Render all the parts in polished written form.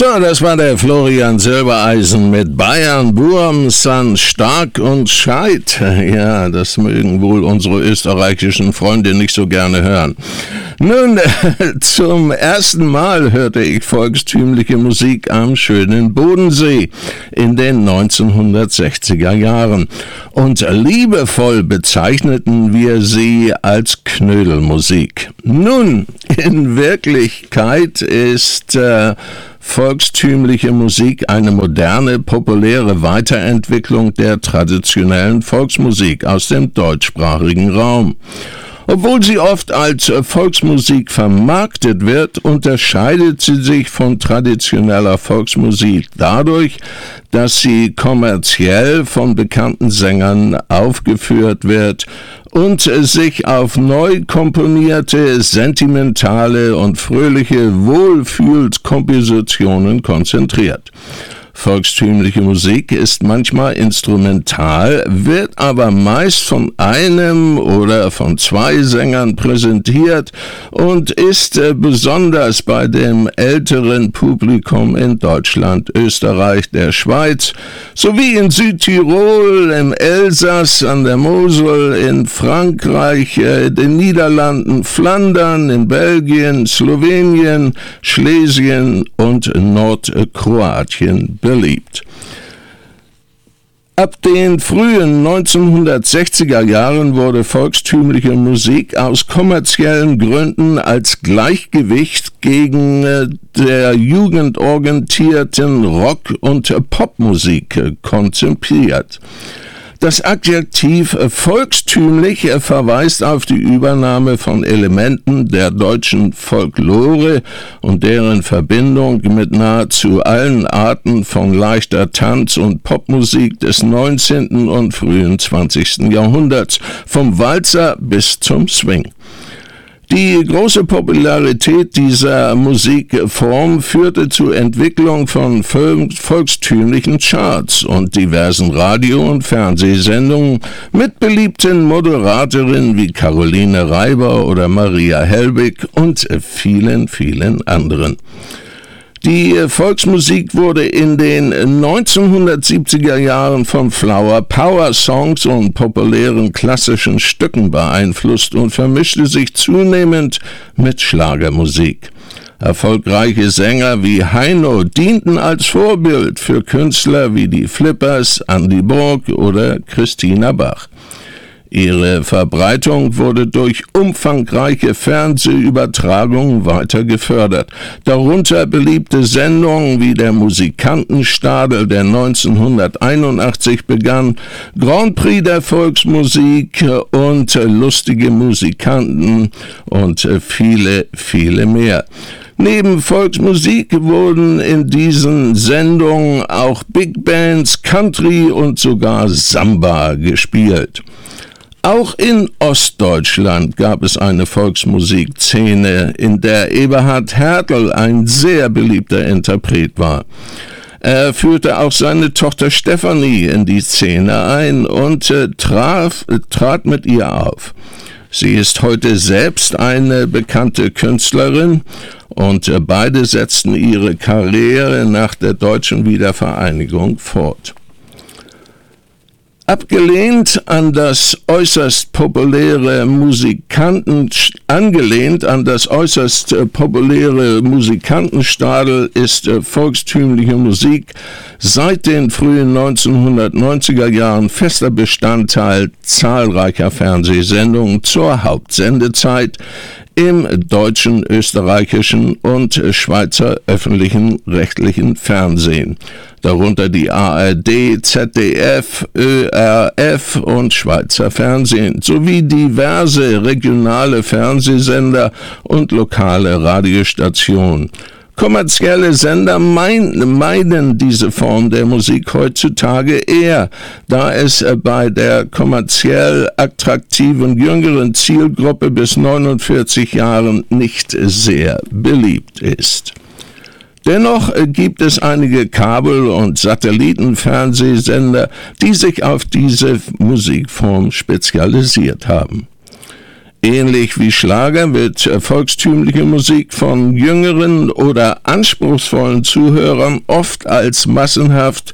So, das war der Florian Silbereisen mit Bayern, Burm, San, Stark und Scheid. Ja, das mögen wohl unsere österreichischen Freunde nicht so gerne hören. Nun, zum ersten Mal hörte ich volkstümliche Musik am schönen Bodensee in den 1960er Jahren. Und liebevoll bezeichneten wir sie als Knödelmusik. Nun, in Wirklichkeit ist volkstümliche Musik eine moderne, populäre Weiterentwicklung der traditionellen Volksmusik aus dem deutschsprachigen Raum. Obwohl sie oft als Volksmusik vermarktet wird, unterscheidet sie sich von traditioneller Volksmusik dadurch, dass sie kommerziell von bekannten Sängern aufgeführt wird und sich auf neu komponierte, sentimentale und fröhliche Wohlfühlskompositionen konzentriert. Volkstümliche Musik ist manchmal instrumental, wird aber meist von einem oder von zwei Sängern präsentiert und ist besonders bei dem älteren Publikum in Deutschland, Österreich, der Schweiz sowie in Südtirol, im Elsass, an der Mosel, in Frankreich, den Niederlanden, Flandern, in Belgien, Slowenien, Schlesien und Nordkroatien beliebt. Ab den frühen 1960er Jahren wurde volkstümliche Musik aus kommerziellen Gründen als Gleichgewicht gegen der jugendorientierten Rock- und Popmusik konzipiert. Das Adjektiv volkstümlich verweist auf die Übernahme von Elementen der deutschen Folklore und deren Verbindung mit nahezu allen Arten von leichter Tanz- und Popmusik des 19. und frühen 20. Jahrhunderts, vom Walzer bis zum Swing. Die große Popularität dieser Musikform führte zur Entwicklung von volkstümlichen Charts und diversen Radio- und Fernsehsendungen mit beliebten Moderatorinnen wie Caroline Reiber oder Maria Helbig und vielen, vielen anderen. Die Volksmusik wurde in den 1970er Jahren von Flower Power Songs und populären klassischen Stücken beeinflusst und vermischte sich zunehmend mit Schlagermusik. Erfolgreiche Sänger wie Heino dienten als Vorbild für Künstler wie die Flippers, Andy Borg oder Christina Bach. Ihre Verbreitung wurde durch umfangreiche Fernsehübertragungen weiter gefördert, darunter beliebte Sendungen wie der Musikantenstadel, der 1981 begann, Grand Prix der Volksmusik und lustige Musikanten und viele, viele mehr. Neben Volksmusik wurden in diesen Sendungen auch Big Bands, Country und sogar Samba gespielt. Auch in Ostdeutschland gab es eine Volksmusikszene, in der Eberhard Härtl ein sehr beliebter Interpret war. Er führte auch seine Tochter Stefanie in die Szene ein und trat mit ihr auf. Sie ist heute selbst eine bekannte Künstlerin und beide setzten ihre Karriere nach der deutschen Wiedervereinigung fort. Angelehnt an das äußerst populäre Musikantenstadel ist volkstümliche Musik seit den frühen 1990er Jahren fester Bestandteil zahlreicher Fernsehsendungen zur Hauptsendezeit im deutschen, österreichischen und Schweizer öffentlichen rechtlichen Fernsehen, darunter die ARD, ZDF, ÖRF und Schweizer Fernsehen, sowie diverse regionale Fernsehsender und lokale Radiostationen. Kommerzielle Sender meiden diese Form der Musik heutzutage eher, da es bei der kommerziell attraktiven jüngeren Zielgruppe bis 49 Jahren nicht sehr beliebt ist. Dennoch gibt es einige Kabel- und Satellitenfernsehsender, die sich auf diese Musikform spezialisiert haben. Ähnlich wie Schlager wird volkstümliche Musik von jüngeren oder anspruchsvollen Zuhörern oft als massenhaft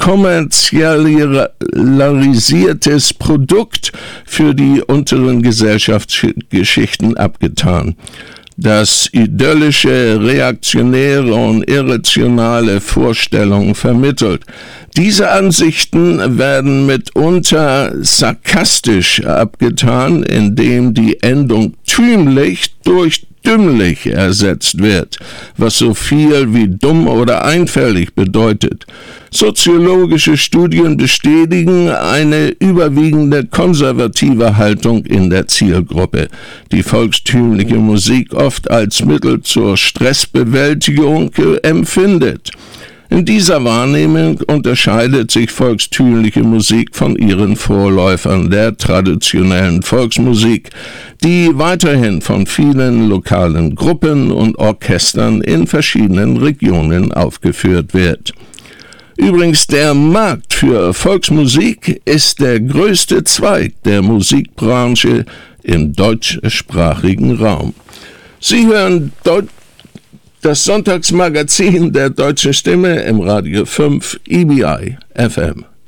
kommerzialisiertes Produkt für die unteren Gesellschaftsschichten abgetan, das idyllische, reaktionäre und irrationale Vorstellungen vermittelt. Diese Ansichten werden mitunter sarkastisch abgetan, indem die Endung tümlich durch dümmlich ersetzt wird, was so viel wie dumm oder einfältig bedeutet. Soziologische Studien bestätigen eine überwiegende konservative Haltung in der Zielgruppe, die volkstümliche Musik oft als Mittel zur Stressbewältigung empfindet. In dieser Wahrnehmung unterscheidet sich volkstümliche Musik von ihren Vorläufern der traditionellen Volksmusik, die weiterhin von vielen lokalen Gruppen und Orchestern in verschiedenen Regionen aufgeführt wird. Übrigens, der Markt für Volksmusik ist der größte Zweig der Musikbranche im deutschsprachigen Raum. Sie hören das Sonntagsmagazin der Deutschen Stimme im Radio 5 EBI FM.